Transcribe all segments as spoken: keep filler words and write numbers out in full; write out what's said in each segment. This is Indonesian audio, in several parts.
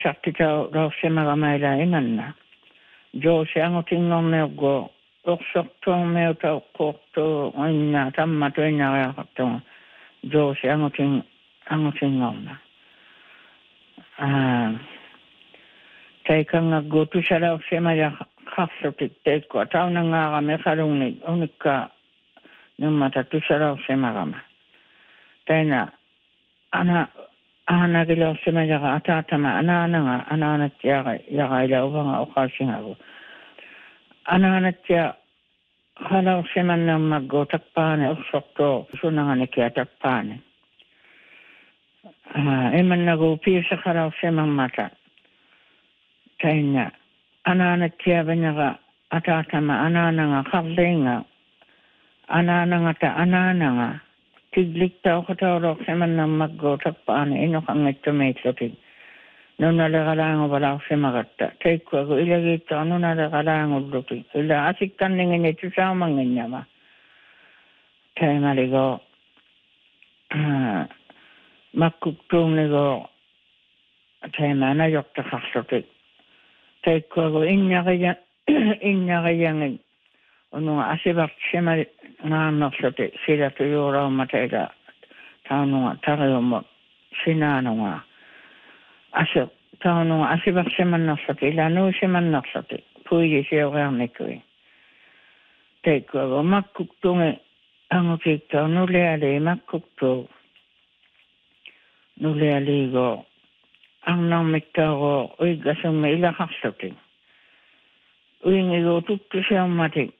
Sakita Roshima Maila Imanna. Jo Shangoting on Melgo, Oxocto Melto Cocto, Ina Tamatuina Hacton, Jo Shangoting Angoting on. Taking a go to shadow Shemaya Hafsotic, take what town and Ara Mesaluni, Unica, no matter to shadow Shemarama. Tena Anna. Ana gila sema jaga atatama ana ana ana ana tiaga jaga ila ubanga okashingago ana ana tia hala sema na mago takpane osokto sunanga ne kia takpane ah eman nago pisa hala sema mata kainya ana ana tia benyaga atatama ana ana khallenga ana ana ta ana ana Tiglikta o katawro seman na maggo takpaan ino kang itomato no na lagalang o wala semagata take ko ilagita no na lagalang o lupi ila asik kaningin ito sa manganyama kaya maligo makuktung nigo kaya mana yok ta kaksotik take ko inya kaya inya kaya ono asibak sema na noksote sila tuyo ra mateda tano tarayo mo sinano nga asib tano asibak sema noksote la no sema noksote puyi siya ra nekwe te ko makuktunge ang tikta no le ale makukto no le ale go ang nang miktago uy gasong may ila kaksote uy ngo tukto siya matik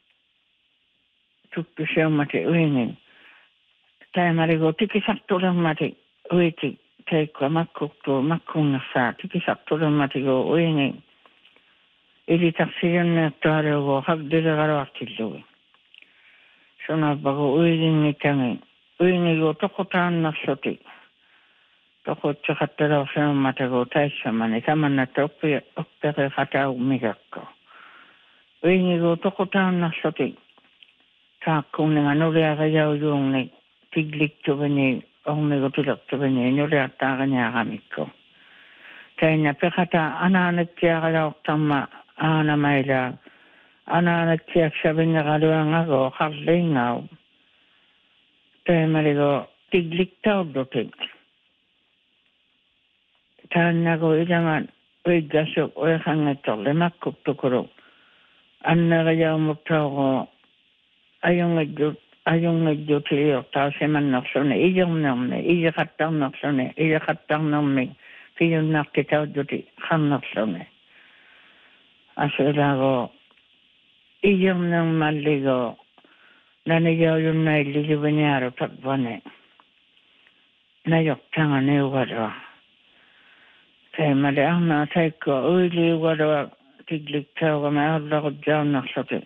tukku siamate uingen taimarigo tikisaktolan mate uiti teikwa makkukto makkunga saa tikisaktolan mate go uingen ili taksiyon tare go hagdira garawaktillugi sona bago uingen nitangi uingen go tokotaan naksoti toko tsakattara siamate go taisamani tamanna topi oppere hatau migakko uingen go tokotaan naksoti Kung nga nuli akayaw yung tiglik to ba ni ang nagotulak to ba ni nuli ataka niya kami ko. Kaya na pekata ananat siya kalawak tama ana mayla ananat siya sabi nga kaluang ako kaklingaw. Kaya maligo tiglik tao doting. Kaya na ko ilangan uy gasok uy kangatok limak kuktukuro. Anna kayaw mo tao ko ayong nagdut ayong nagdutiyo ta seman naksone iyong namne iya katang naksone iya katang namme kiyon nakita duti kan naksone asirago iyong nang maligo nanigaw yung naililiwanyaro takbane nayok tanga ni wado kaya mali ang natay ko uli wado tiglik tao kami Allah ko dyan naksote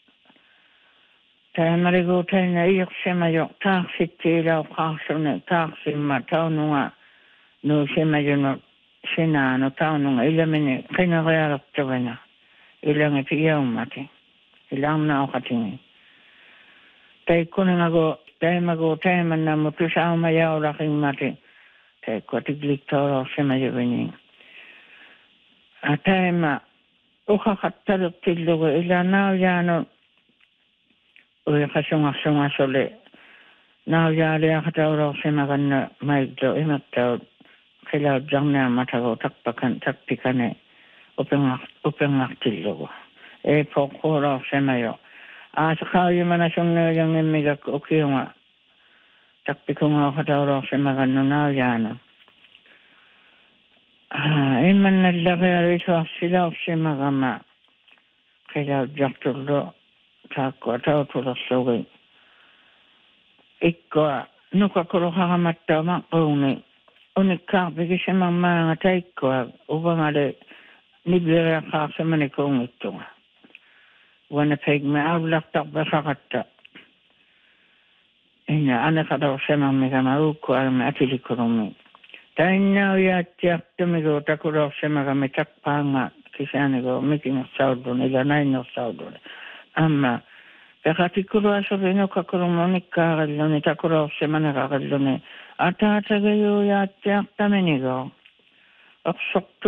Kaya marigo tayo na iyok siya mayo taksi tila o kaso na taksi matao nunga no siya mayo no sina no tao nunga ilamin niya kinakayarap tawa na ilang itiyaw mati ilang na o katingin tayo ko na mago tayo mago tayo man na mutu sa umayaw laking mati tayo ko tiglik tao siya mayo bining at tayo ma ukakatalok tilo ko ilang na o yano uy kasunga sunga sole na yale akatawro semagan maigdo imattaw kila jangna matago takpakan takpikane upengak upengak tillo e pokoro semayo asa kayo mana sunga yang emigak ukiyonga takpikunga akatawro semagan na yana ah iman nalagay ito sila semagama kila jaktullo Tako atau tulas sogai. Ikko nuka kuro hamatta makuni. Unikka bigi sema manga taikko ubangale nibira ka semani kung ito. Wana peg me avlak tak basakatta. Ina ana kada sema mega maruko arme atili kurumi. Tainya ya tiak tumigo takuro sema kami takpanga kisane go making saudon ila naino saudon. Amma kakatikulo asobeno kakurumoni kagalone takuro semana kagalone ata tagayo ya tiak tamenigo Orsortu